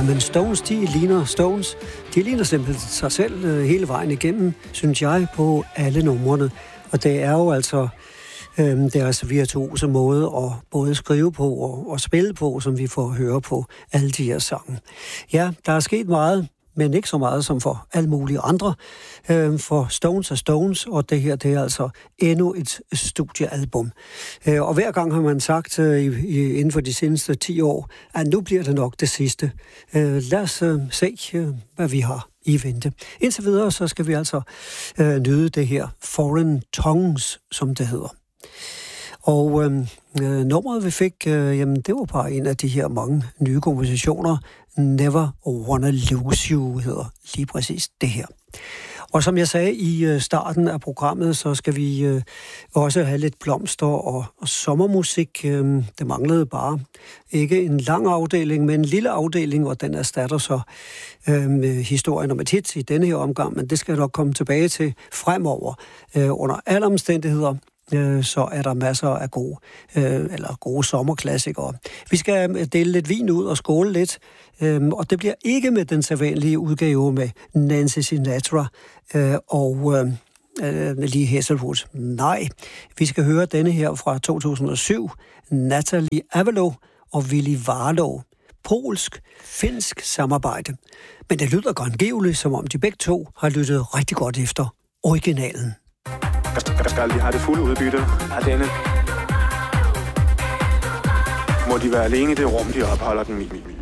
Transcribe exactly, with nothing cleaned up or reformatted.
men Stones, de ligner Stones. De ligner simpelthen sig selv øh, hele vejen igennem, synes jeg, på alle numrene. Og det er jo altså øh, deres virtuose måde at både skrive på og, og spille på, som vi får høre på alle de her sange. Ja, der er sket meget, men ikke så meget som for alle mulige andre. Øh, for Stones er Stones, og det her, det er altså endnu et studiealbum. Øh, og hver gang har man sagt øh, i, inden for de seneste ti år, at nu bliver det nok det sidste. Øh, lad os øh, se, øh, hvad vi har i vente. Indtil videre, så skal vi altså øh, nyde det her Foreign Tongues, som det hedder. Og øh, nummeret, vi fik, øh, jamen, det var bare en af de her mange nye kompositioner. Never Wanna Lose You hedder lige præcis det her. Og som jeg sagde i starten af programmet, så skal vi øh, også have lidt blomster og, og sommermusik. Øh, det manglede bare ikke en lang afdeling, men en lille afdeling, og den erstatter så øh, historien om et hit i denne her omgang, men det skal jeg nok komme tilbage til fremover. Øh, under alle omstændigheder, øh, så er der masser af gode, øh, eller gode sommerklassikere. Vi skal dele lidt vin ud og skåle lidt, øh, og det bliver ikke med den sædvanlige udgave med Nancy Sinatra øh, og øh, Lee Hazelwood. Nej, vi skal høre denne her fra to tusind og syv, Natalie Avalo og Willy Warlow. Polsk-finsk samarbejde. Men det lyder grangivligt, som om de begge to har lyttet rigtig godt efter originalen. Jeg skal aldrig have det fulde udbytte af denne. Må de være alene i det rum, de opholder den i.